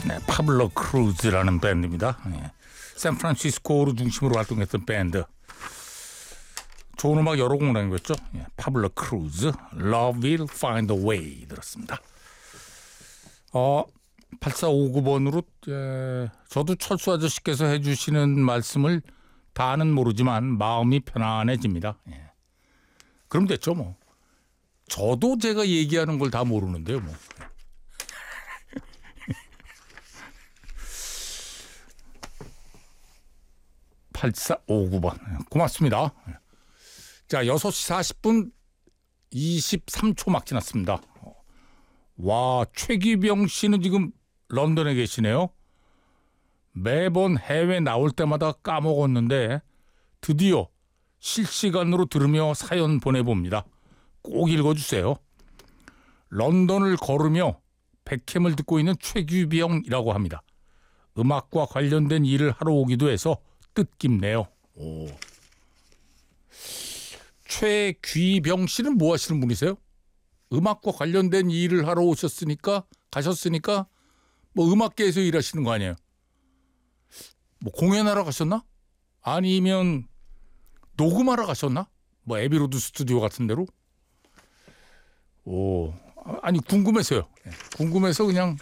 네, 파블로 크루즈라는 밴드입니다. 예. 샌프란시스코를 중심으로 활동했던 밴드. 좋은 음악 여러 곡 남겼죠. 예, 파블로 크루즈, Love Will Find a Way 들었습니다. 8459번으로 저도 철수 아저씨께서 해주시는 말씀을 다는 모르지만 마음이 편안해집니다. 예. 그럼 됐죠 뭐. 저도 제가 얘기하는 걸 다 모르는데요 뭐. 8459번 고맙습니다. 자, 6시 40분 23초 막 지났습니다. 와, 최기병 씨는 지금 런던에 계시네요. 매번 해외 나올 때마다 까먹었는데 드디어 실시간으로 들으며 사연 보내봅니다. 꼭 읽어주세요. 런던을 걸으며 백캠을 듣고 있는 최기병이라고 합니다. 음악과 관련된 일을 하러 오기도 해서 뜻깊네요. 오. 최귀병 씨는 뭐 하시는 분이세요? 음악과 관련된 일을 하러 가셨으니까 뭐 음악계에서 일하시는 거 아니에요? 뭐 공연하러 가셨나? 아니면 녹음하러 가셨나? 뭐 에비로드 스튜디오 같은 데로? 오, 아니 궁금해서요. 궁금해서 그냥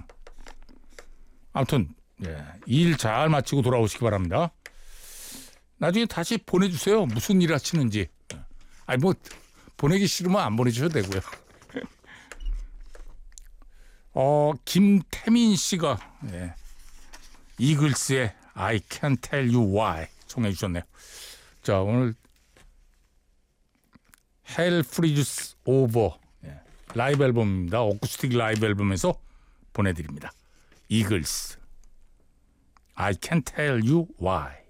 아무튼 일 잘 마치고 돌아오시기 바랍니다. 나중에 다시 보내주세요. 무슨 일 하시는지. 아니 뭐 보내기 싫으면 안 보내주셔도 되고요. 김태민 씨가 이글스의 I Can't Tell You Why 청해 주셨네요. 자, 오늘 Hell Freezes Over 라이브 앨범입니다. 어쿠스틱 라이브 앨범에서 보내드립니다. 이글스 I Can't Tell You Why.